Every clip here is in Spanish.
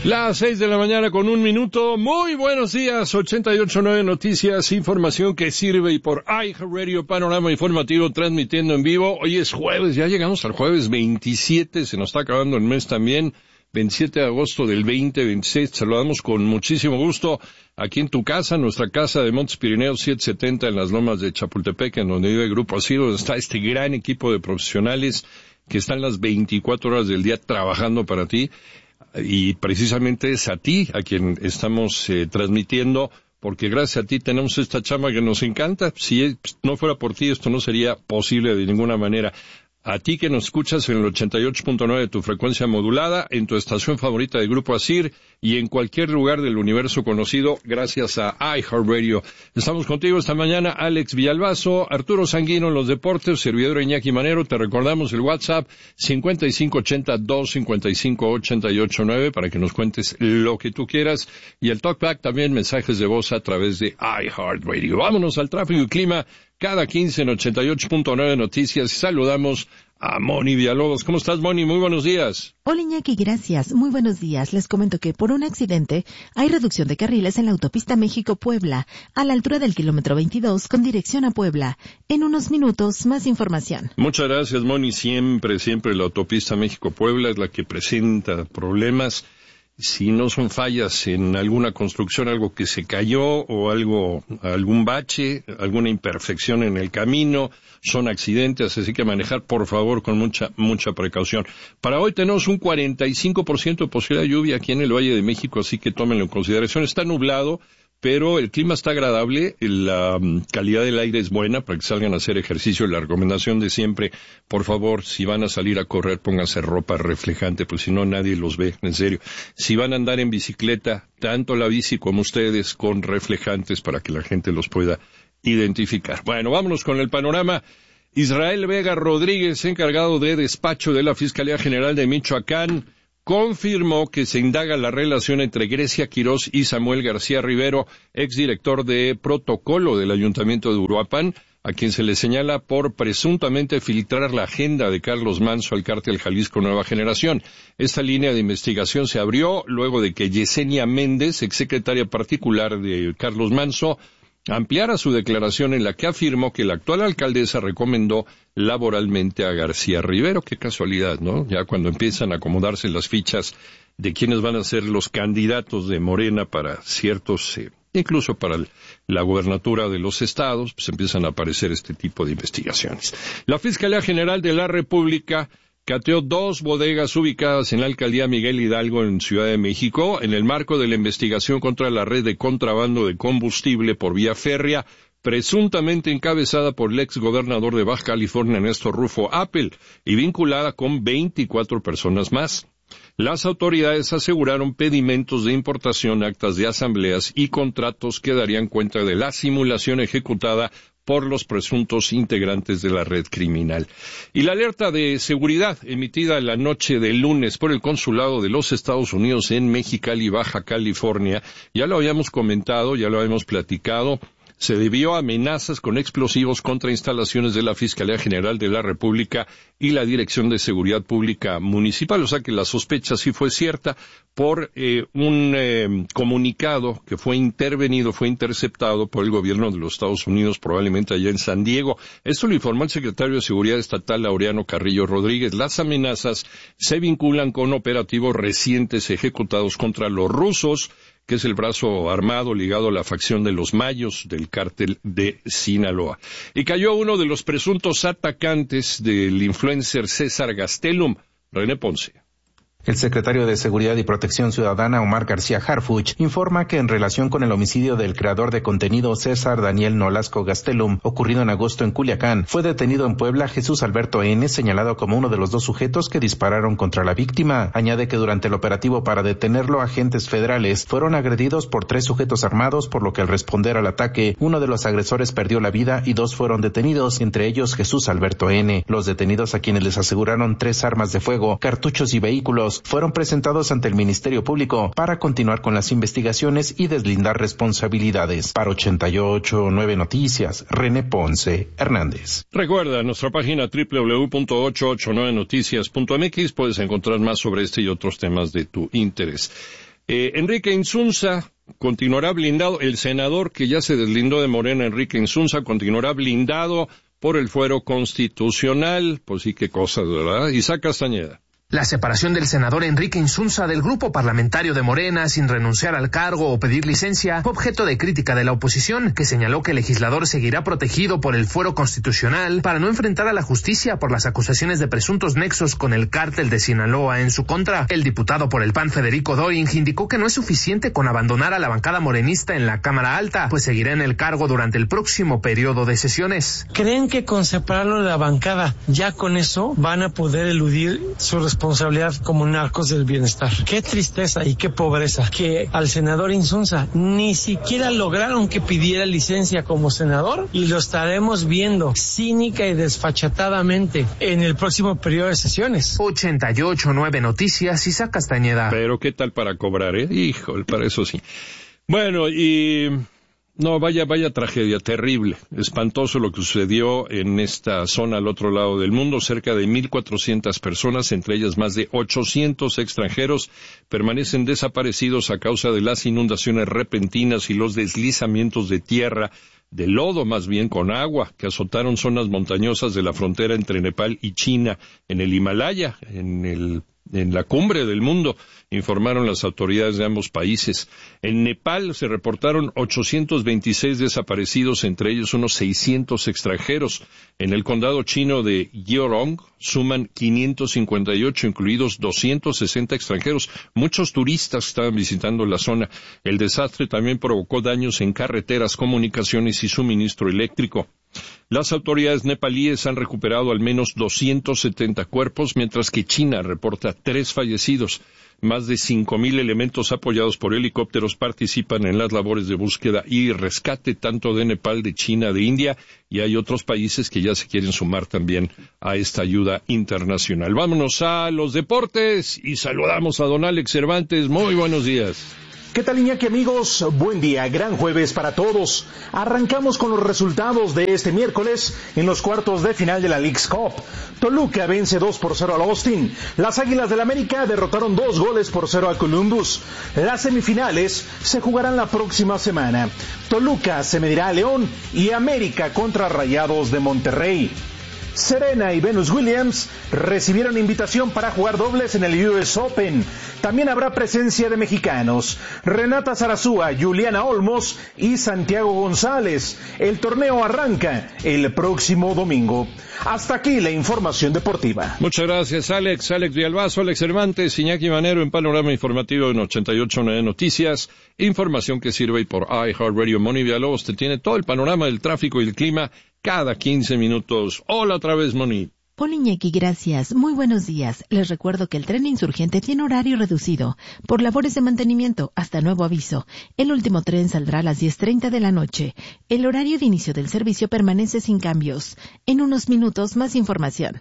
Las 6 de la mañana con 1 minuto. Muy buenos días, 88.9 Noticias, información que sirve y por iHeartRadio, panorama informativo transmitiendo en vivo. Hoy es jueves, ya llegamos al jueves 27, se nos está acabando el mes también, 27 de agosto del 2026. Saludamos con muchísimo gusto aquí en tu casa, nuestra casa de Montes Pirineos 770 en las lomas de Chapultepec, en donde vive el Grupo Asir, donde está este gran equipo de profesionales que están las 24 horas del día trabajando para ti. Y precisamente es a ti a quien estamos transmitiendo, porque gracias a ti tenemos esta chamba que nos encanta. Si no fuera por ti, esto no sería posible de ninguna manera. A ti que nos escuchas en el 88.9 de tu frecuencia modulada, en tu estación favorita del Grupo Asir y en cualquier lugar del universo conocido, gracias a iHeartRadio. Estamos contigo esta mañana, Alex Villalbazo, Arturo Sanguino en los deportes, servidor Iñaki Manero. Te recordamos el WhatsApp 5580-255-889 para que nos cuentes lo que tú quieras, y el TalkBack también, mensajes de voz a través de iHeartRadio. Vámonos al tráfico y clima cada 15 en 88.9 Noticias. Saludamos a Moni Villalobos. ¿Cómo estás, Moni? Muy buenos días. Hola, Iñaki, gracias. Muy buenos días. Les comento que por un accidente hay reducción de carriles en la autopista México-Puebla, a la altura del kilómetro 22 con dirección a Puebla. En unos minutos, más información. Muchas gracias, Moni. Siempre la autopista México-Puebla es la que presenta problemas. Si no son fallas en alguna construcción, algo que se cayó o algún bache, alguna imperfección en el camino, son accidentes, así que manejar, por favor, con mucha precaución. Para hoy tenemos un 45% de posibilidad de lluvia aquí en el Valle de México, así que tómenlo en consideración. Está nublado, pero el clima está agradable, la calidad del aire es buena para que salgan a hacer ejercicio. La recomendación de siempre, por favor, si van a salir a correr, pónganse ropa reflejante, pues si no nadie los ve, en serio. Si van a andar en bicicleta, tanto la bici como ustedes, con reflejantes para que la gente los pueda identificar. Bueno, vámonos con el panorama. Israel Vega Rodríguez, encargado de despacho de la Fiscalía General de Michoacán, confirmó que se indaga la relación entre Grecia Quirós y Samuel García Rivero, exdirector de protocolo del Ayuntamiento de Uruapan, a quien se le señala por presuntamente filtrar la agenda de Carlos Manso al cártel Jalisco Nueva Generación. Esta línea de investigación se abrió luego de que Yesenia Méndez, exsecretaria particular de Carlos Manso, ampliara su declaración en la que afirmó que la actual alcaldesa recomendó laboralmente a García Rivero. Qué casualidad, ¿no? Ya cuando empiezan a acomodarse las fichas de quiénes van a ser los candidatos de Morena para ciertos, incluso para la gobernatura de los estados, pues empiezan a aparecer este tipo de investigaciones. La Fiscalía General de la República cateó 2 bodegas ubicadas en la alcaldía Miguel Hidalgo en Ciudad de México en el marco de la investigación contra la red de contrabando de combustible por vía férrea, presuntamente encabezada por el exgobernador de Baja California, Néstor Rufo Appel, y vinculada con 24 personas más. Las autoridades aseguraron pedimentos de importación, actas de asambleas y contratos que darían cuenta de la simulación ejecutada por los presuntos integrantes de la red criminal. Y la alerta de seguridad emitida la noche del lunes por el Consulado de los Estados Unidos en Mexicali, Baja California, ya lo habíamos comentado, ya lo habíamos platicado, se debió a amenazas con explosivos contra instalaciones de la Fiscalía General de la República y la Dirección de Seguridad Pública Municipal. O sea que la sospecha sí fue cierta por un comunicado que fue interceptado por el gobierno de los Estados Unidos, probablemente allá en San Diego. Esto lo informó el secretario de Seguridad Estatal, Laureano Carrillo Rodríguez. Las amenazas se vinculan con operativos recientes ejecutados contra los rusos, que es el brazo armado ligado a la facción de los Mayos del cártel de Sinaloa. Y cayó uno de los presuntos atacantes del influencer César Gastelum, René Ponce. El secretario de Seguridad y Protección Ciudadana, Omar García Harfuch, informa que en relación con el homicidio del creador de contenido César Daniel Nolasco Gastelum, ocurrido en agosto en Culiacán, fue detenido en Puebla Jesús Alberto N., señalado como uno de los 2 sujetos que dispararon contra la víctima. Añade que durante el operativo para detenerlo, agentes federales fueron agredidos por 3 sujetos armados, por lo que al responder al ataque, uno de los agresores perdió la vida y 2 fueron detenidos, entre ellos Jesús Alberto N. Los detenidos, a quienes les aseguraron 3 armas de fuego, cartuchos y vehículos, fueron presentados ante el Ministerio Público para continuar con las investigaciones y deslindar responsabilidades. Para 88.9 Noticias, René Ponce Hernández. Recuerda nuestra página www.889noticias.mx. Puedes encontrar más sobre este y otros temas de tu interés. Enrique Insunza continuará blindado, el senador que ya se deslindó de Morena, Enrique Insunza, continuará blindado por el fuero constitucional. Pues sí, qué cosas, ¿verdad? Isaac Castañeda. La separación del senador Enrique Insunza del grupo parlamentario de Morena sin renunciar al cargo o pedir licencia fue objeto de crítica de la oposición, que señaló que el legislador seguirá protegido por el fuero constitucional para no enfrentar a la justicia por las acusaciones de presuntos nexos con el cártel de Sinaloa en su contra. El diputado por el PAN Federico Doring indicó que no es suficiente con abandonar a la bancada morenista en la Cámara Alta, pues seguirá en el cargo durante el próximo periodo de sesiones. ¿Creen que con separarlo de la bancada ya con eso van a poder eludir su responsabilidad como narcos del bienestar? Qué tristeza y qué pobreza que al senador Insunza ni siquiera lograron que pidiera licencia como senador, y lo estaremos viendo cínica y desfachatadamente en el próximo periodo de sesiones. 88.9 Noticias, Isaac Castañeda. Pero qué tal para cobrar, híjole, para eso sí. Bueno, y no, vaya tragedia, terrible, espantoso lo que sucedió en esta zona al otro lado del mundo. Cerca de 1,400 personas, entre ellas más de 800 extranjeros, permanecen desaparecidos a causa de las inundaciones repentinas y los deslizamientos de tierra, de lodo más bien, con agua, que azotaron zonas montañosas de la frontera entre Nepal y China, en el Himalaya, en la cumbre del mundo, informaron las autoridades de ambos países. En Nepal se reportaron 826 desaparecidos, entre ellos unos 600 extranjeros. En el condado chino de Gyeongsang suman 558, incluidos 260 extranjeros. Muchos turistas estaban visitando la zona. El desastre también provocó daños en carreteras, comunicaciones y suministro eléctrico. Las autoridades nepalíes han recuperado al menos 270 cuerpos, mientras que China reporta 3 fallecidos. Más de 5,000 elementos apoyados por helicópteros participan en las labores de búsqueda y rescate, tanto de Nepal, de China, de India, y hay otros países que ya se quieren sumar también a esta ayuda internacional. Vámonos a los deportes y saludamos a don Alex Cervantes. Muy buenos días. ¿Qué tal, Iñaki, amigos? Buen día, gran jueves para todos. Arrancamos con los resultados de este miércoles en los cuartos de final de la Leagues Cup. Toluca vence 2-0 al Austin. Las Águilas del América derrotaron 2-0 a Columbus. Las semifinales se jugarán la próxima semana. Toluca se medirá a León y América contra Rayados de Monterrey. Serena y Venus Williams recibieron invitación para jugar dobles en el US Open. También habrá presencia de mexicanos: Renata Zarazúa, Juliana Olmos y Santiago González. El torneo arranca el próximo domingo. Hasta aquí la información deportiva. Muchas gracias, Alex Villalbazo, Alex Cervantes, Iñaki Manero en Panorama Informativo en 88.9 Noticias. Información que sirve por iHeartRadio. Moni Villalobos te tiene todo el panorama del tráfico y el clima cada 15 minutos. Hola otra vez, Moni. Hola, Iñaki, gracias. Muy buenos días. Les recuerdo que el tren Insurgente tiene horario reducido por labores de mantenimiento hasta nuevo aviso. El último tren saldrá a las 10:30 de la noche. El horario de inicio del servicio permanece sin cambios. En unos minutos, más información.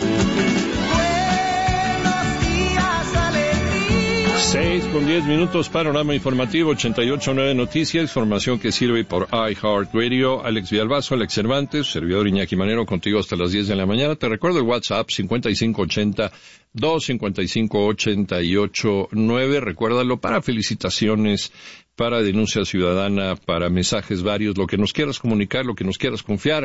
6:10, Panorama Informativo 88.9 Noticias, información que sirve por iHeartRadio. Alex Villalbazo, Alex Cervantes, servidor Iñaki Manero, contigo hasta las 10 de la mañana. Te recuerdo el WhatsApp 5580-255-889. Recuérdalo para felicitaciones, para denuncia ciudadana, para mensajes varios, lo que nos quieras comunicar, lo que nos quieras confiar.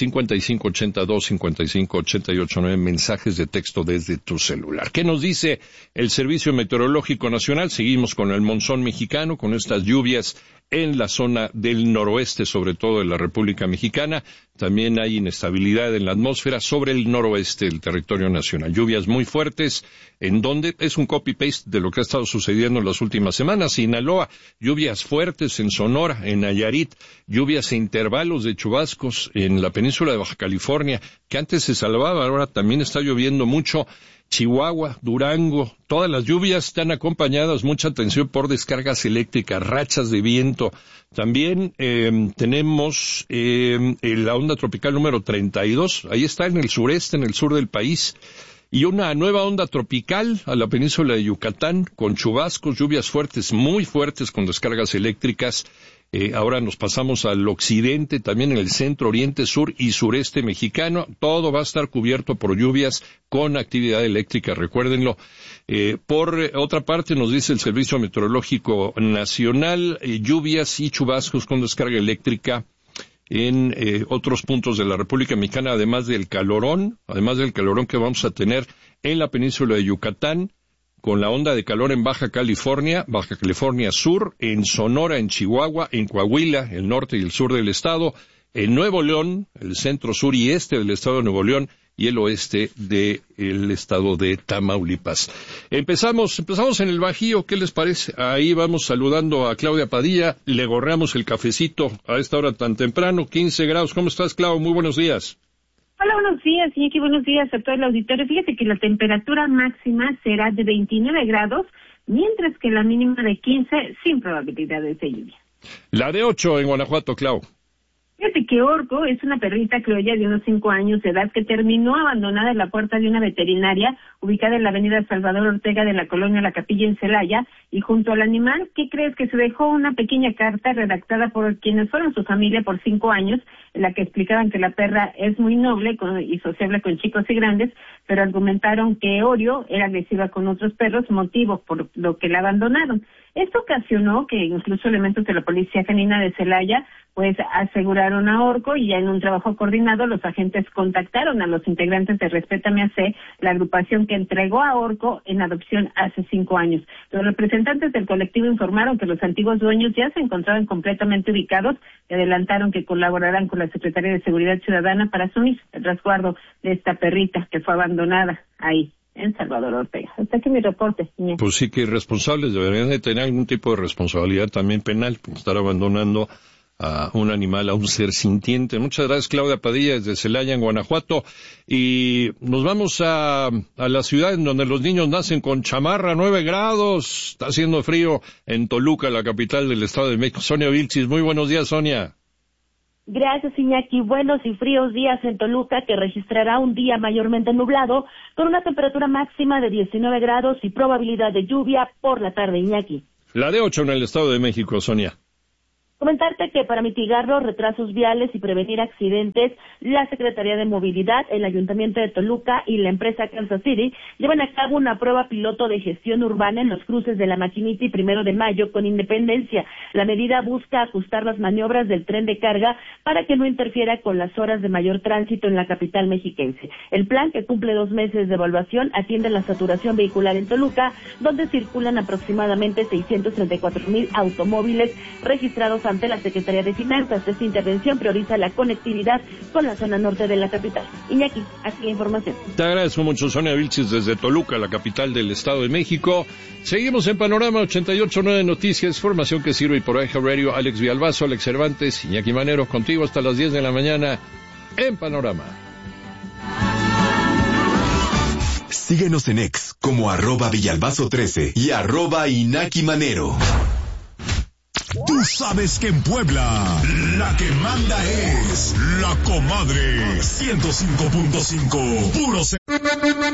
5580-255-889, mensajes de texto desde tu celular. ¿Qué nos dice el Servicio Meteorológico Nacional? Seguimos con el monzón mexicano, con estas lluvias en la zona del noroeste, sobre todo de la República Mexicana. También hay inestabilidad en la atmósfera sobre el noroeste del territorio nacional. Lluvias muy fuertes, en donde es un copy-paste de lo que ha estado sucediendo en las últimas semanas. Sinaloa, lluvias fuertes en Sonora, en Nayarit, lluvias e intervalos de chubascos en la península de Baja California, que antes se salvaba, ahora también está lloviendo mucho. Chihuahua, Durango, todas las lluvias están acompañadas, mucha atención, por descargas eléctricas, rachas de viento. También tenemos la onda tropical número 32, ahí está en el sureste, en el sur del país, y una nueva onda tropical a la península de Yucatán, con chubascos, lluvias fuertes, muy fuertes, con descargas eléctricas Ahora nos pasamos al occidente, también en el centro, oriente, sur y sureste mexicano. Todo va a estar cubierto por lluvias con actividad eléctrica, recuérdenlo. Por otra parte, nos dice el Servicio Meteorológico Nacional, lluvias y chubascos con descarga eléctrica en otros puntos de la República Mexicana, además del calorón que vamos a tener en la península de Yucatán, con la onda de calor en Baja California Sur, en Sonora, en Chihuahua, en Coahuila, el norte y el sur del estado, en Nuevo León, el centro, sur y este del estado de Nuevo León, y el oeste del estado de Tamaulipas. Empezamos en el Bajío, ¿qué les parece? Ahí vamos saludando a Claudia Padilla, le gorreamos el cafecito a esta hora tan temprano, 15 grados. ¿Cómo estás, Clau? Muy buenos días. Hola, buenos días, Iñaki, buenos días a todo el auditorio. Fíjate que la temperatura máxima será de 29 grados, mientras que la mínima de 15, sin probabilidades de lluvia. La de 8 en Guanajuato, Clau. Fíjate que Orco es una perrita criolla de unos 5 años de edad que terminó abandonada en la puerta de una veterinaria ubicada en la avenida Salvador Ortega de la colonia La Capilla en Celaya, y junto al animal, ¿qué crees? Que se dejó una pequeña carta redactada por quienes fueron su familia por 5 años, en la que explicaban que la perra es muy noble y sociable con chicos y grandes, pero argumentaron que Oreo era agresiva con otros perros, motivo por lo que la abandonaron. Esto ocasionó que incluso elementos de la Policía Canina de Celaya pues aseguraron a Orco, y ya en un trabajo coordinado los agentes contactaron a los integrantes de Respétame AC, la agrupación que entregó a Orco en adopción hace 5 años. Los representantes del colectivo informaron que los antiguos dueños ya se encontraban completamente ubicados y adelantaron que colaborarán con la Secretaría de Seguridad Ciudadana para asumir el resguardo de esta perrita que fue abandonada ahí en Salvador Ortega. Hasta aquí mi reporte. Pues sí, que irresponsables deberían de tener algún tipo de responsabilidad también penal por estar abandonando a un animal, a un ser sintiente. Muchas gracias, Claudia Padilla, desde Celaya, en Guanajuato. Y nos vamos a la ciudad en donde los niños nacen con chamarra, 9 grados. Está haciendo frío en Toluca, la capital del Estado de México. Sonia Vilchis, muy buenos días, Sonia. Gracias, Iñaki. Buenos y fríos días en Toluca, que registrará un día mayormente nublado, con una temperatura máxima de 19 grados y probabilidad de lluvia por la tarde, Iñaki. La de 8 en el Estado de México, Sonia. Comentarte que para mitigar los retrasos viales y prevenir accidentes, la Secretaría de Movilidad, el Ayuntamiento de Toluca y la empresa Kansas City llevan a cabo una prueba piloto de gestión urbana en los cruces de La Maquinita y 1 de Mayo con Independencia. La medida busca ajustar las maniobras del tren de carga para que no interfiera con las horas de mayor tránsito en la capital mexiquense. El plan, que cumple 2 meses de evaluación, atiende la saturación vehicular en Toluca, donde circulan aproximadamente 634,000 automóviles registrados ante la Secretaría de Finanzas. Esta intervención prioriza la conectividad con la zona norte de la capital. Iñaki, así la información. Te agradezco mucho, Sonia Vilchis, desde Toluca, la capital del Estado de México. Seguimos en Panorama 88.9 Noticias, información que sirve por Eje Radio. Alex Villalbazo, Alex Cervantes, Iñaki Manero, contigo hasta las 10 de la mañana en Panorama. Síguenos en X como @Villalbazo13 y @Iñaki Manero. Tú sabes que en Puebla la que manda es La Comadre 105.5 puro